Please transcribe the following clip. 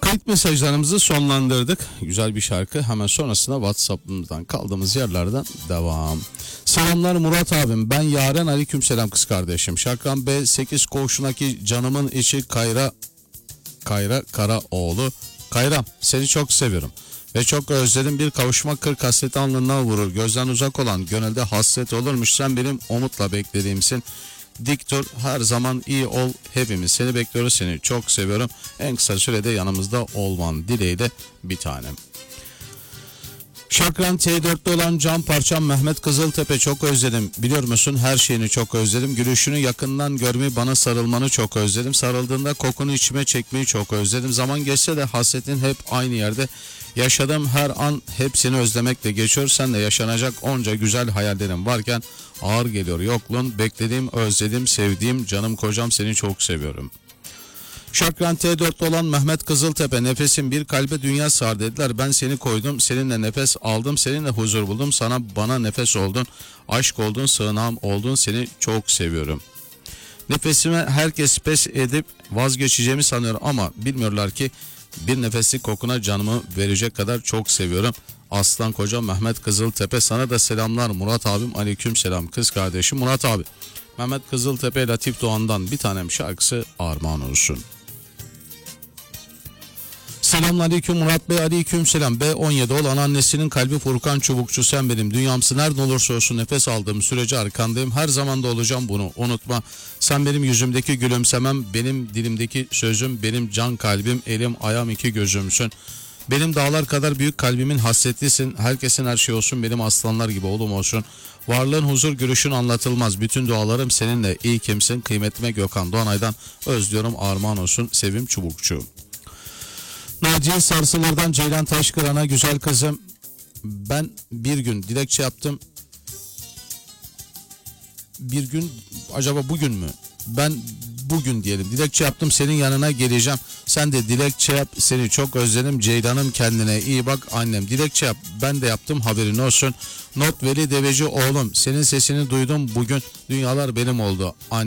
Kayıt mesajlarımızı sonlandırdık. Güzel bir şarkı. Hemen sonrasında WhatsApp'ımızdan kaldığımız yerlerden devam. Selamlar Murat abim. Ben Yaren, aleykümselam kız kardeşim. Şakran B8 koğuşundaki canımın içi Kayra Karaoğlu. Kayram, seni çok seviyorum ve çok özledim. Bir kavuşma 40 hasreti alnından vurur. Gözden uzak olan gönülde hasret olurmuş. Sen benim umutla beklediğimsin. Dik dur, her zaman iyi ol, hepimiz seni bekliyoruz, seni çok seviyorum. En kısa sürede yanımızda olman dileğiyle bir tanem. Şakran T4'te olan can parçam Mehmet Kızıltepe, çok özledim. Biliyor musun, her şeyini çok özledim. Gülüşünü yakından görmeyi, bana sarılmanı çok özledim. Sarıldığında kokunu içime çekmeyi çok özledim. Zaman geçse de hasretin hep aynı yerde. Yaşadığım her an hepsini özlemekle geçiyor. Sen de yaşanacak onca güzel hayallerim varken ağır geliyor yokluğun. Beklediğim, özlediğim, sevdiğim canım kocam, seni çok seviyorum. Şakran T4'te olan Mehmet Kızıltepe, nefesim bir kalbe dünya sar dediler. Ben seni koydum, seninle nefes aldım, seninle huzur buldum. Sana, bana nefes oldun, aşk oldun, sığınağım oldun, seni çok seviyorum. Nefesime herkes pes edip vazgeçeceğimi sanıyor ama bilmiyorlar ki bir nefeslik kokuna canımı verecek kadar çok seviyorum. Aslan kocam Mehmet Kızıltepe. Sana da selamlar Murat abim, aleyküm selam kız kardeşim Murat abi. Mehmet Kızıltepe, Latif Doğan'dan bir tanem şarkısı armağan olsun. Selamünaleyküm Murat Bey, aleykümselam. B17 olan annesinin kalbi Furkan Çubukçu, sen benim dünyamsın. Nerede olursa olsun nefes aldığım sürece arkandayım. Her zaman da olacağım, bunu unutma. Sen benim yüzümdeki gülümsemem, benim dilimdeki sözüm, benim can kalbim, elim ayağım iki gözümsün. Benim dağlar kadar büyük kalbimin hasretlisin. Herkesin her şey olsun, benim aslanlar gibi oğlum olsun. Varlığın, huzur, gülüşün anlatılmaz. Bütün dualarım seninle. İyi kimsin, kıymetime Gökhan Doğanay'dan özlüyorum, armağan olsun Sevim Çubukçu. Naciye Sarsılar'dan Ceylan Taşkıran'a, güzel kızım ben bir gün dilekçe yaptım. Bir gün, acaba bugün mü? Ben bugün diyelim, dilekçe yaptım, senin yanına geleceğim. Sen de dilekçe yap, seni çok özledim Ceylan'ım, kendine iyi bak annem. Dilekçe yap, ben de yaptım, haberin olsun. Not Veli Deveci oğlum, senin sesini duydum bugün, dünyalar benim oldu.